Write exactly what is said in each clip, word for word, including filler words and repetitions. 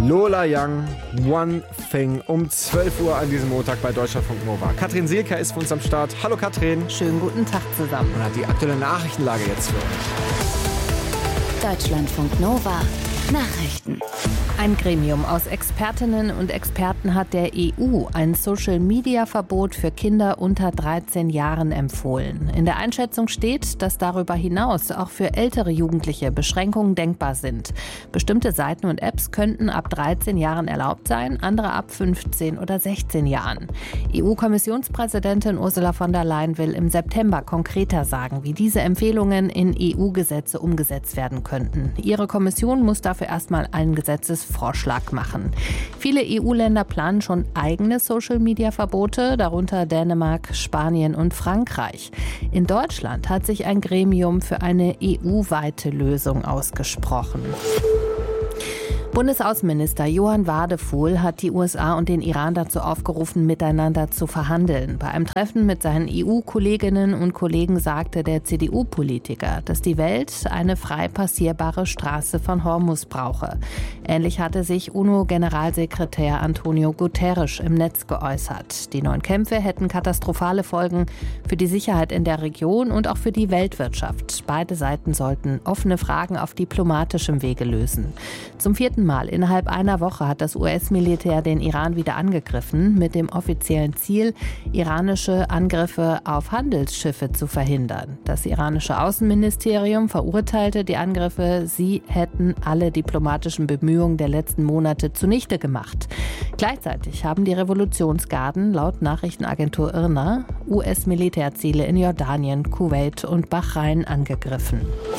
Lola Young, One Thing, um zwölf Uhr an diesem Montag bei Deutschlandfunk Nova. Katrin Sielker ist für uns am Start. Hallo Katrin. Schönen guten Tag zusammen. Und hat die aktuelle Nachrichtenlage jetzt für euch. Deutschlandfunk Nova. Nachrichten. Ein Gremium aus Expertinnen und Experten hat der E U ein Social-Media-Verbot für Kinder unter dreizehn Jahren empfohlen. In der Einschätzung steht, dass darüber hinaus auch für ältere Jugendliche Beschränkungen denkbar sind. Bestimmte Seiten und Apps könnten ab dreizehn Jahren erlaubt sein, andere ab fünfzehn oder sechzehn Jahren. E U-Kommissionspräsidentin Ursula von der Leyen will im September konkreter sagen, wie diese Empfehlungen in E U-Gesetze umgesetzt werden könnten. Ihre Kommission muss dafür erstmal einen Gesetzesvorschlag machen. Viele E U-Länder planen schon eigene Social-Media-Verbote, darunter Dänemark, Spanien und Frankreich. In Deutschland hat sich ein Gremium für eine E U-weite Lösung ausgesprochen. Bundesaußenminister Johann Wadefuhl hat die U S A und den Iran dazu aufgerufen, miteinander zu verhandeln. Bei einem Treffen mit seinen E U-Kolleginnen und Kollegen sagte der C D U-Politiker, dass die Welt eine frei passierbare Straße von Hormuz brauche. Ähnlich hatte sich UNO-Generalsekretär Antonio Guterres im Netz geäußert. Die neuen Kämpfe hätten katastrophale Folgen für die Sicherheit in der Region und auch für die Weltwirtschaft. Beide Seiten sollten offene Fragen auf diplomatischem Wege lösen. Zum vierten Mal innerhalb einer Woche hat das U S-Militär den Iran wieder angegriffen, mit dem offiziellen Ziel, iranische Angriffe auf Handelsschiffe zu verhindern. Das iranische Außenministerium verurteilte die Angriffe, sie hätten alle diplomatischen Bemühungen der letzten Monate zunichte gemacht. Gleichzeitig haben die Revolutionsgarden laut Nachrichtenagentur I R N A U S-Militärziele in Jordanien, Kuwait und Bahrain angegriffen.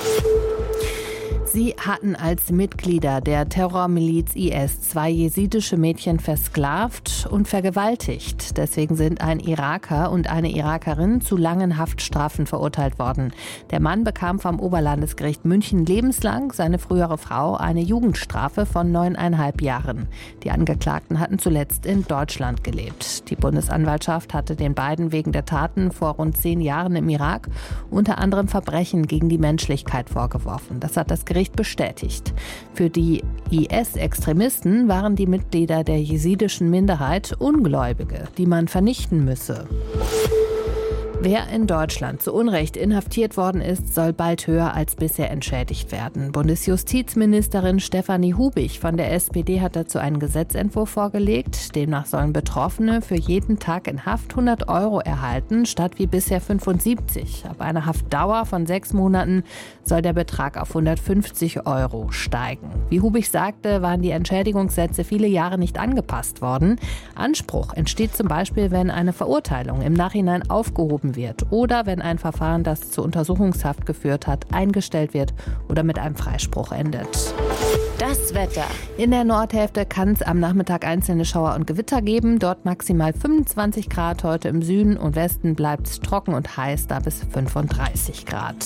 Sie hatten als Mitglieder der Terrormiliz I S zwei jesidische Mädchen versklavt und vergewaltigt. Deswegen sind ein Iraker und eine Irakerin zu langen Haftstrafen verurteilt worden. Der Mann bekam vom Oberlandesgericht München lebenslang, seine frühere Frau eine Jugendstrafe von neuneinhalb Jahren. Die Angeklagten hatten zuletzt in Deutschland gelebt. Die Bundesanwaltschaft hatte den beiden wegen der Taten vor rund zehn Jahren im Irak unter anderem Verbrechen gegen die Menschlichkeit vorgeworfen. Das hat das Gericht bestätigt. Für die I S-Extremisten waren die Mitglieder der jesidischen Minderheit Ungläubige, die man vernichten müsse. Wer in Deutschland zu Unrecht inhaftiert worden ist, soll bald höher als bisher entschädigt werden. Bundesjustizministerin Stefanie Hubig von der S P D hat dazu einen Gesetzentwurf vorgelegt. Demnach sollen Betroffene für jeden Tag in Haft hundert Euro erhalten, statt wie bisher fünfundsiebzig. Ab einer Haftdauer von sechs Monaten soll der Betrag auf hundertfünfzig Euro steigen. Wie Hubig sagte, waren die Entschädigungssätze viele Jahre nicht angepasst worden. Anspruch entsteht zum Beispiel, wenn eine Verurteilung im Nachhinein aufgehoben wird oder wenn ein Verfahren, das zur Untersuchungshaft geführt hat, eingestellt wird oder mit einem Freispruch endet. Das Wetter. In der Nordhälfte kann es am Nachmittag einzelne Schauer und Gewitter geben. Dort maximal fünfundzwanzig Grad. Heute im Süden und Westen bleibt es trocken und heiß, da bis fünfunddreißig Grad.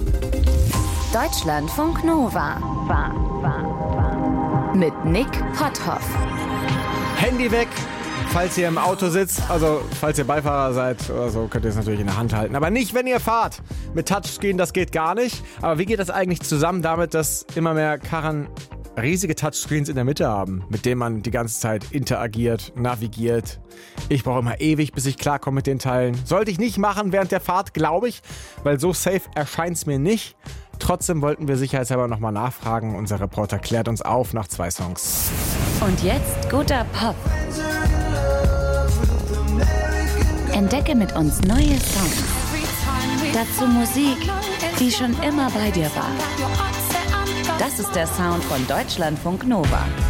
Deutschlandfunk Nova. War, war, war. Mit Nick Potthoff. Handy weg. Falls ihr im Auto sitzt, also falls ihr Beifahrer seid oder so, könnt ihr es natürlich in der Hand halten. Aber nicht, wenn ihr fahrt. Mit Touchscreen, das geht gar nicht. Aber wie geht das eigentlich zusammen damit, dass immer mehr Karren riesige Touchscreens in der Mitte haben, mit denen man die ganze Zeit interagiert, navigiert? Ich brauche immer ewig, bis ich klarkomme mit den Teilen. Sollte ich nicht machen während der Fahrt, glaube ich, weil so safe erscheint es mir nicht. Trotzdem wollten wir sicherheitshalber nochmal nachfragen. Unser Reporter klärt uns auf nach zwei Songs. Und jetzt guter Pop. Entdecke mit uns neue Songs. Dazu Musik, die schon immer bei dir war. Das ist der Sound von Deutschlandfunk Nova.